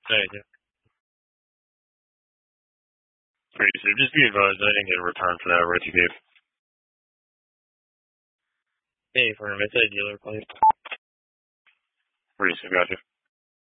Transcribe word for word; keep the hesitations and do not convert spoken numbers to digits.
Thank you. Pretty soon. Just be advised, I didn't get a return for that Richie gave. Hey, for him, it's a dealer place. Pretty soon, got you.